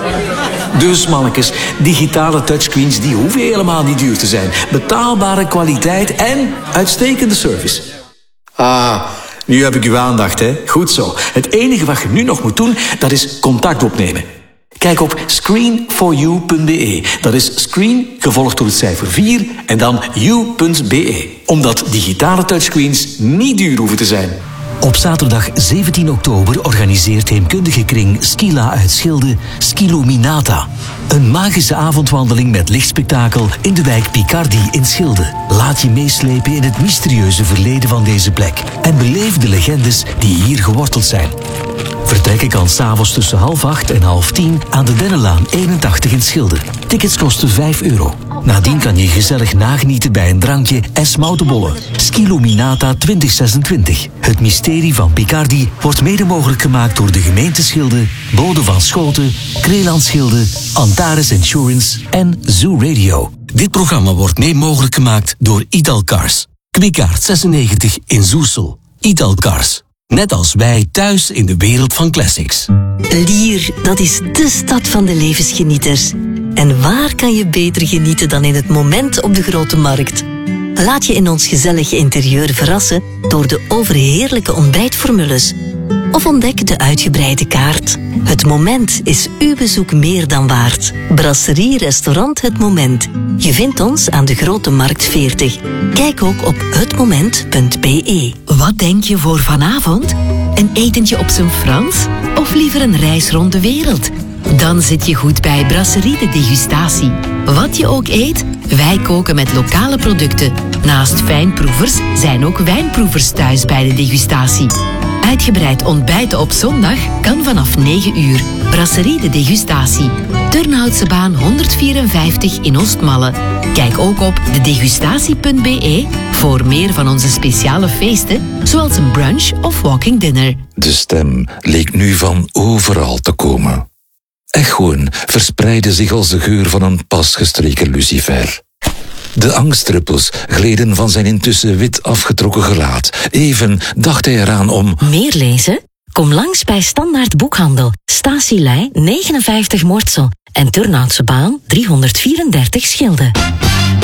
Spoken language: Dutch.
Dus mannetjes, digitale touchscreens die hoeven helemaal niet duur te zijn. Betaalbare kwaliteit en uitstekende service. Ah, nu heb ik uw aandacht, hè. Goed zo. Het enige wat je nu nog moet doen, dat is contact opnemen. Kijk op screen4you.be. Dat is screen, gevolgd door het cijfer 4 en dan you.be. Omdat digitale touchscreens niet duur hoeven te zijn. Op zaterdag 17 oktober organiseert heemkundige kring Skila uit Schilde Skiluminata. Een magische avondwandeling met lichtspektakel in de wijk Picardi in Schilde. Laat je meeslepen in het mysterieuze verleden van deze plek en beleef de legendes die hier geworteld zijn. Vertrekken kan 's avonds tussen 7:30 en 9:30 aan de Dennenlaan 81 in Schilde. Tickets kosten €5. Nadien kan je gezellig nagenieten bij een drankje en smoutenbollen. Skiluminata 2026. Het mysterie van Picardi wordt mede mogelijk gemaakt door de gemeente Schilde, Bode van Schoten, Kreeland Schilde, Antares Insurance en Zoo Radio. Dit programma wordt mede mogelijk gemaakt door Italcars. Kwikaart 96 in Zoersel. Italcars. Net als wij thuis in de wereld van classics. Lier, dat is de stad van de levensgenieters. En waar kan je beter genieten dan in het moment op de Grote Markt? Laat je in ons gezellige interieur verrassen door de overheerlijke ontbijtformules. Of ontdek de uitgebreide kaart. Het Moment is uw bezoek meer dan waard. Brasserie Restaurant Het Moment. Je vindt ons aan de Grote Markt 40. Kijk ook op hetmoment.be. Wat denk je voor vanavond? Een etentje op zijn Frans? Of liever een reis rond de wereld? Dan zit je goed bij Brasserie de Degustatie. Wat je ook eet, wij koken met lokale producten. Naast fijnproevers zijn ook wijnproevers thuis bij de degustatie. Uitgebreid ontbijten op zondag kan vanaf 9 uur. Brasserie de Degustatie. Turnhoutsebaan 154 in Oostmalle. Kijk ook op dedegustatie.be voor meer van onze speciale feesten, zoals een brunch of walking dinner. De stem leek nu van overal te komen. Echoen verspreidde zich als de geur van een pas gestreken lucifer. De angstdruppels gleden van zijn intussen wit afgetrokken gelaat. Even dacht hij eraan om... Meer lezen? Kom langs bij Standaard Boekhandel. Statielei 59 Mortsel en Turnhoutsebaan 334 Schilde.